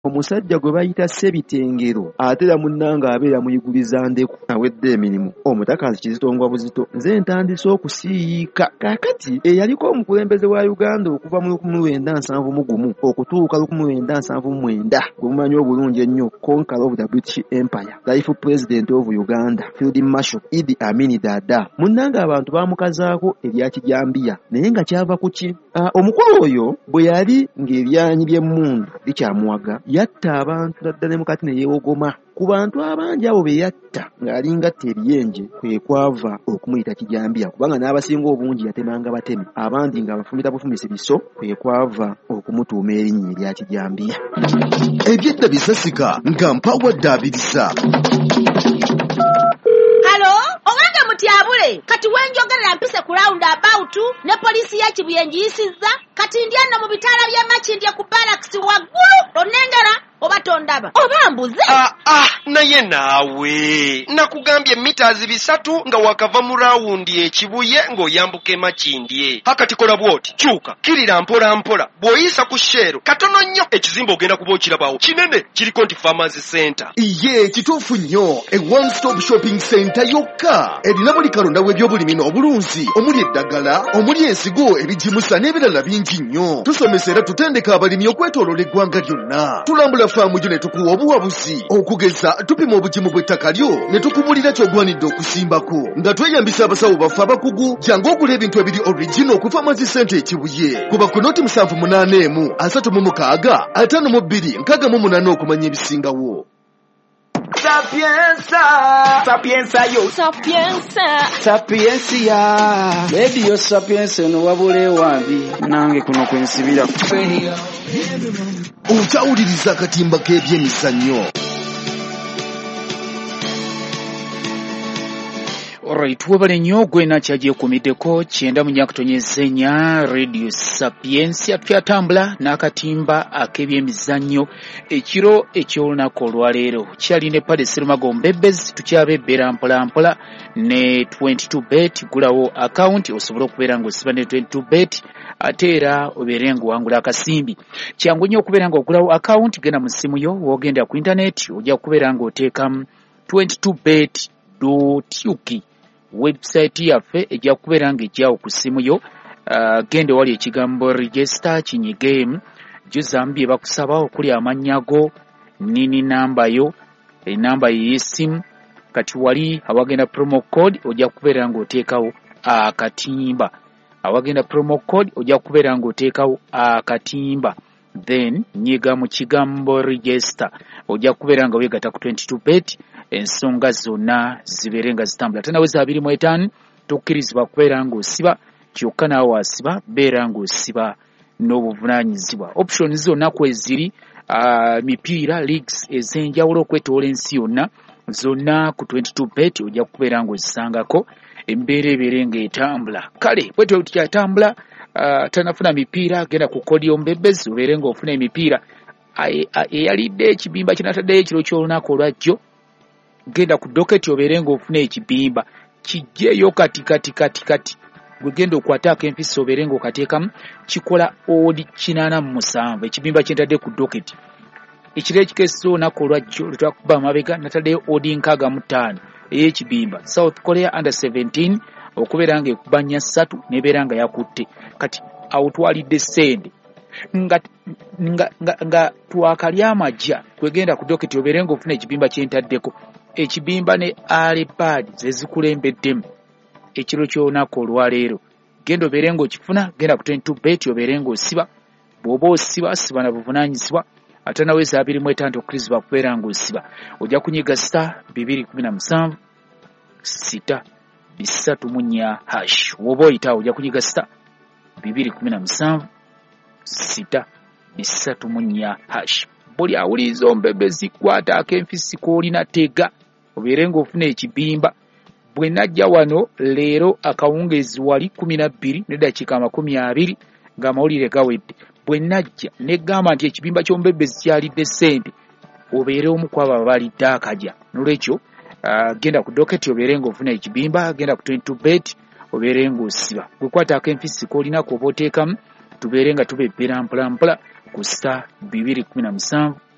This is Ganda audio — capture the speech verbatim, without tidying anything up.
Omusajja gwe bayita Sebitengero atera munnanga abeera muyiguliza ndeku awedde emirimu omutakazi Kizitongwa Buzito nze ntandise okusiiyika kakati eyaliko omukulembeze wa Uganda okuva mu lukumi lwenda nsanvu mu gumu okutuuka lukumi lwenda nsanvu mu mwenda gwe mumanyi obulungi ennyo Conqueror of the British Empire Life President of Uganda Field Marshal Idi Amin Dada munnanga abantu bamukazaako ebya kijambiya naye nga kyava ku ki omukulu oyo bwe yali ng'ebyanyi by'emmundu bikyamuwaga yatta abantu naddala mu kati ne yeewogoma ku bantu abangi abo be yatta ng'alingatta ebiyenje kwe kwava okumuyita kijambiya kubanga n'abasinga obungi yatemanga batemi abandi nga bafumita bufumisi biso kwe kwava okumutuuma erinnya erya kijambiya. Ebyedda bisasika nga mpawadde abirisa. Halo, owange mutyabule kati wenjogerera mpise ku round about ne polisi ya Kibuyenji yisizza kati ndyanno mu bitala bya Makindye ku barracks waggulu onengera oba tondaba oba mbuze. Ah ah naye naawe nakugambye meters bisatu nga wakava mu rawundi ekibuye ng'oyambuke Makindye hakati kola bwoti kyuka kirira mpola mpola bw'oyisa ku shero katono nnyo ekizimba ogenda kuba okirabawo kinene kiriko nti Farmers Center. Iye kituufu nnyo e one stop shopping center yokka erina buli kalonda w'ebyobulimi n'obulunzi omuli eddagala omuli ensigo ebijimusa n'ebirala bingi nnyo. Tusomesa era tutendeka abalimi okwetooloola eggwanga lyonna. Tulambula faamu gyo ne tukuwa obuwabuzi okugeza tupima obugimu bw'ettaka lyo ne tukubulira ky'ogwanidde okusimbako nga tweyambisa abasawo baffe abakugu jangu ogula ebintu ebiri original ku Farmers Center ekibuye kuba ku noti musanvu munaana emu asatu mu mukaaga ataano mu bbiri nkaaga mu munaana okumanya ebisingawo. Sapienza, Sapienza yo, Sapienza, Sapienza, Radio Sapienza no wabule wambi nange kuno kwensibira. Okyawuliriza akatimba k'ebyemizannyo. Alright, webale nnyo gwe nakyagyekumiddeko kyenda mu nyakutonyezenya Radio Sapiensia twatambula n'akatimba ak'ebyemizannyo ekiro eky'olunaku olwaleero kyaline Padre Serumago Mbebezi tukyabebbera mpola mpola ne twenty-two bet gulawo account osobola okubeera ng'osiba ne twenty-two bet ate era obeere ng'owangula akasimbi kyangu nnyo okubeera ng'ogulawo account genda mu ssimu yo w'ogenda ku internet ojja kubeera ng'oteekamu twenty-two bet dot u k website yaffe ejja kubeera ng'ejjawo ku ssimu yo. Uh, gende wali ekigambo register kinyigemu gyozaamu bye bakusaba okuli amannya go nini namba yo enamba y'essimu kati wali awagenda promo code ojja kubeera ng'oteekawo akatimba awagenda promo code ojja kubeera ng'oteekawo akatimba then nyiga mu kigambo register ojja kubeera nga weegatta ku twenty-two bet ensonga zonna zibeere nga zitambula tanaweza abiri mu etaano tokkirizibwa kubeera ng'osiba kyokka naawe wasiba beera ng'osiba n'obuvunaanyizibwa. Option zonna kweziri uh, mipiira leagues ez'enjawulo okwetoola ensi yonna zonna ku twenty-two bet ojja kubeera ng'ozisangako embeera ebeere ng'etambula. Kale bwetyo tukyatambula uh, tanafuna mipiira genda ku Kodiyo Mbebezi obeere ng'ofuna emipiira eyalidde ekibimba kinataddeyo ekiro ky'olunaku olwajjo genda ku doketi obeere ng'ofuna ekibimba kijjeyo kati kati kati kati gwe genda okwataako empisi obeere ng'okateekamu kikola odi kinaana mu musanvu ekibimba kyentadde ku doketi ekiro ekikesisa olunaku olwajjo lwetwakuba amabega nataddeyo odi nkaaga mu ttaano ey'ekibimba South Korea under seventeen okubeera ng'ekuba nnya ssatu n'ebeera nga yakutte kati awo twalidde ssente nga nga nga, nga twakalya amajja kwegenda ku doketi obeere ng'ofuna ekibimba kyentaddeko ekibimba ne alipad zezikulembeddemu ekiro ky'olunaku olwaleero genda obeere ng'okifuna genda ku twenty-two bet obeere ng'osiba bw'oba osiba siba na buvunaanyizibwa ate naweza abiri mu etaano okkirizibwa kubeera ng'osiba ojja kunyiga star bibiri kumi na musanvu sita bisatu mu nnya hash woba oyitawo ojja kunyiga star bibiri kumi na musanvu sita bisatu mu nnya hash buli awuliriza Ombebezi kwataako enfisi k'olina tega obeere ng'ofuna ekibimba bwe najja wano leero akawungeezi wali kumi na bbiri n'eddakiika amakumi abiri ng'amawulire gawedde bwe najja neggamba nti ekibimba ky'Ombebezi kyalidde ssente obeere omu ku abo abalidde akajja n'olwekyo uh, genda ku doketi obeere ng'ofuna ekibimba genda ku twenty-two bet obeere ng'osiba gwe kwataako enfisi k'olina k'oba oteekamu tubeere nga tubebbera mpola mpola ku star bibiri kumi na musanvu